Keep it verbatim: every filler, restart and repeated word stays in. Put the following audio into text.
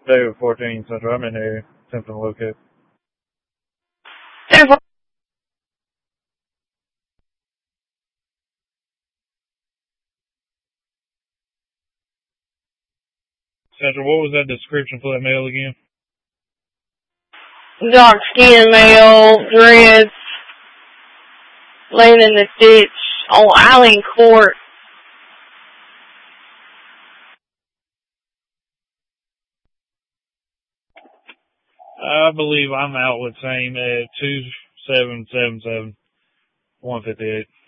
David fourteen Central. I'm in there. Attempting to locate. Central. Central, what was that description for that male again? Dark skin male, dreads, laying in the ditch on Eileen Court. I believe I'm out with same at two seven seven seven one fifty eight.